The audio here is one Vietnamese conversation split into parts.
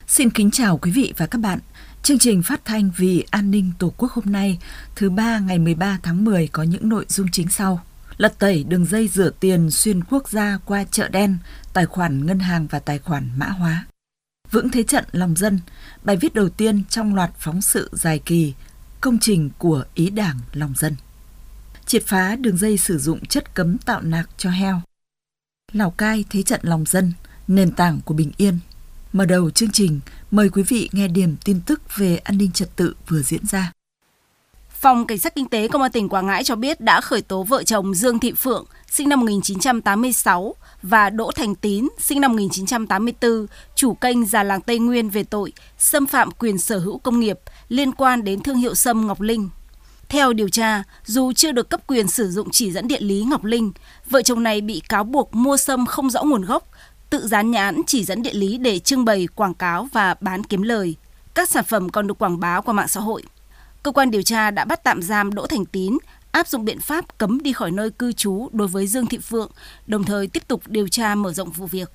Xin kính chào quý vị và các bạn. Chương trình phát thanh Vì An ninh Tổ quốc hôm nay, thứ ba ngày 13 tháng 10 có những nội dung chính sau. Lật tẩy đường dây rửa tiền xuyên quốc gia qua chợ đen, tài khoản ngân hàng và tài khoản mã hóa. Vững thế trận lòng dân, bài viết đầu tiên trong loạt phóng sự dài kỳ, công trình của ý đảng lòng dân. Triệt phá đường dây sử dụng chất cấm tạo nạc cho heo. Lào Cai thế trận lòng dân, nền tảng của bình yên. Mở đầu chương trình, mời quý vị nghe điểm tin tức về an ninh trật tự vừa diễn ra. Phòng Cảnh sát Kinh tế Công an tỉnh Quảng Ngãi cho biết đã khởi tố vợ chồng Dương Thị Phượng, sinh năm 1986, và Đỗ Thành Tín, sinh năm 1984, chủ kênh Già Làng Tây Nguyên về tội xâm phạm quyền sở hữu công nghiệp liên quan đến thương hiệu sâm Ngọc Linh. Theo điều tra, dù chưa được cấp quyền sử dụng chỉ dẫn địa lý Ngọc Linh, vợ chồng này bị cáo buộc mua sâm không rõ nguồn gốc, tự dán nhãn chỉ dẫn địa lý để trưng bày, quảng cáo và bán kiếm lời. Các sản phẩm còn được quảng bá qua mạng xã hội. Cơ quan điều tra đã bắt tạm giam Đỗ Thành Tín, áp dụng biện pháp cấm đi khỏi nơi cư trú đối với Dương Thị Phượng, đồng thời tiếp tục điều tra mở rộng vụ việc.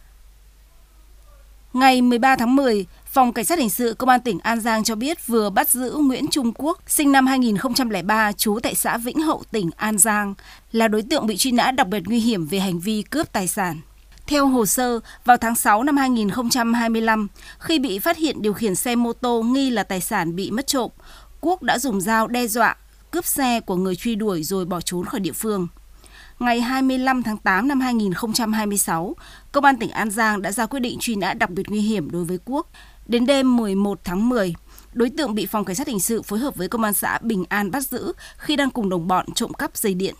Ngày 13 tháng 10, Phòng Cảnh sát Hình sự Công an tỉnh An Giang cho biết vừa bắt giữ Nguyễn Trung Quốc, sinh năm 2003, trú tại xã Vĩnh Hậu, tỉnh An Giang, là đối tượng bị truy nã đặc biệt nguy hiểm về hành vi cướp tài sản. Theo hồ sơ, vào tháng 6 năm 2025, khi bị phát hiện điều khiển xe mô tô nghi là tài sản bị mất trộm, Quốc đã dùng dao đe dọa, cướp xe của người truy đuổi rồi bỏ trốn khỏi địa phương. Ngày 25 tháng 8 năm 2026, Công an tỉnh An Giang đã ra quyết định truy nã đặc biệt nguy hiểm đối với Quốc. Đến đêm 11 tháng 10, đối tượng bị Phòng Cảnh sát Hình sự phối hợp với Công an xã Bình An bắt giữ khi đang cùng đồng bọn trộm cắp dây điện.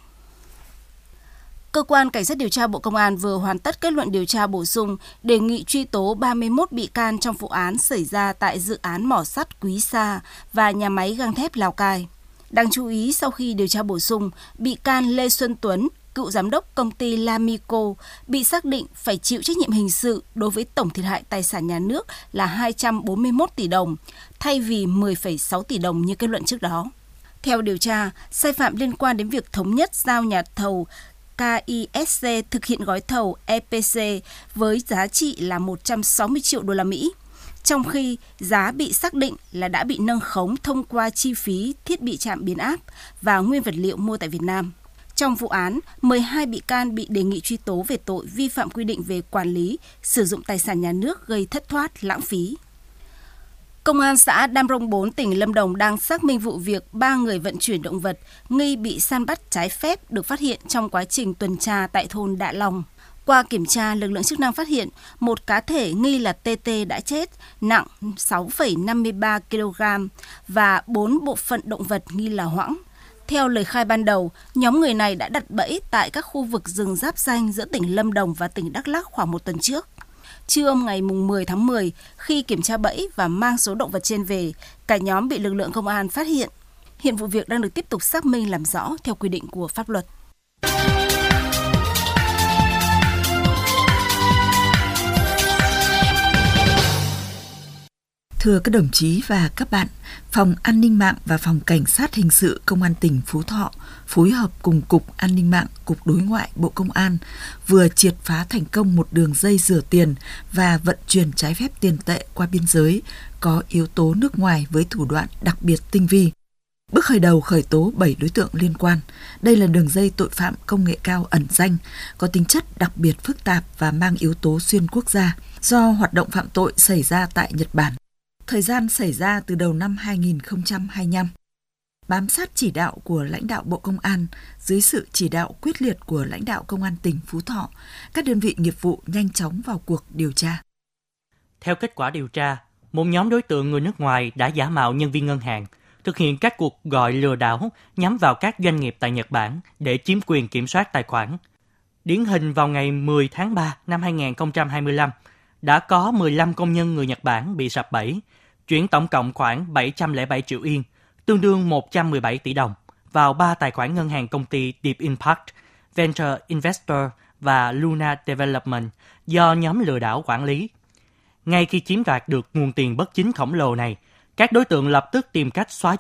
Cơ quan Cảnh sát điều tra Bộ Công an vừa hoàn tất kết luận điều tra bổ sung đề nghị truy tố 31 bị can trong vụ án xảy ra tại dự án mỏ sắt Quý Sa và nhà máy gang thép Lào Cai. Đáng chú ý, sau khi điều tra bổ sung, bị can Lê Xuân Tuấn, cựu giám đốc công ty Lamico, bị xác định phải chịu trách nhiệm hình sự đối với tổng thiệt hại tài sản nhà nước là 241 tỷ đồng, thay vì 10,6 tỷ đồng như kết luận trước đó. Theo điều tra, sai phạm liên quan đến việc thống nhất giao nhà thầu KISC thực hiện gói thầu EPC với giá trị là 160 triệu đô la Mỹ, trong khi giá bị xác định là đã bị nâng khống thông qua chi phí thiết bị trạm biến áp và nguyên vật liệu mua tại Việt Nam. Trong vụ án, 12 bị can bị đề nghị truy tố về tội vi phạm quy định về quản lý, sử dụng tài sản nhà nước gây thất thoát, lãng phí. Công an xã Đam Rông 4, tỉnh Lâm Đồng đang xác minh vụ việc 3 người vận chuyển động vật nghi bị săn bắt trái phép được phát hiện trong quá trình tuần tra tại thôn Đạ Long. Qua kiểm tra, lực lượng chức năng phát hiện một cá thể nghi là TT đã chết, nặng 6,53 kg và 4 bộ phận động vật nghi là hoãng. Theo lời khai ban đầu, nhóm người này đã đặt bẫy tại các khu vực rừng giáp ranh giữa tỉnh Lâm Đồng và tỉnh Đắk Lắk khoảng một tuần trước. Trưa ngày 10 tháng 10, khi kiểm tra bẫy và mang số động vật trên về, cả nhóm bị lực lượng công an phát hiện. Hiện vụ việc đang được tiếp tục xác minh làm rõ theo quy định của pháp luật. Thưa các đồng chí và các bạn, Phòng An ninh mạng và Phòng Cảnh sát Hình sự Công an tỉnh Phú Thọ phối hợp cùng Cục An ninh mạng, Cục Đối ngoại Bộ Công an vừa triệt phá thành công một đường dây rửa tiền và vận chuyển trái phép tiền tệ qua biên giới có yếu tố nước ngoài với thủ đoạn đặc biệt tinh vi. Bước khởi đầu khởi tố 7 đối tượng liên quan. Đây là đường dây tội phạm công nghệ cao ẩn danh, có tính chất đặc biệt phức tạp và mang yếu tố xuyên quốc gia do hoạt động phạm tội xảy ra tại Nhật Bản. Thời gian xảy ra từ đầu năm 2025. Bám sát chỉ đạo của lãnh đạo Bộ Công an, dưới sự chỉ đạo quyết liệt của lãnh đạo Công an tỉnh Phú Thọ, các đơn vị nghiệp vụ nhanh chóng vào cuộc điều tra. Theo kết quả điều tra, một nhóm đối tượng người nước ngoài đã giả mạo nhân viên ngân hàng, thực hiện các cuộc gọi lừa đảo nhắm vào các doanh nghiệp tại Nhật Bản để chiếm quyền kiểm soát tài khoản. Điển hình vào ngày 10 tháng 3 năm 2025, đã có 15 công nhân người Nhật Bản bị sập bẫy, chuyển tổng cộng khoảng 707 triệu yên, tương đương 117 tỷ đồng, vào 3 tài khoản ngân hàng công ty Deep Impact, Venture Investor và Luna Development do nhóm lừa đảo quản lý. Ngay khi chiếm đoạt được nguồn tiền bất chính khổng lồ này, các đối tượng lập tức tìm cách xóa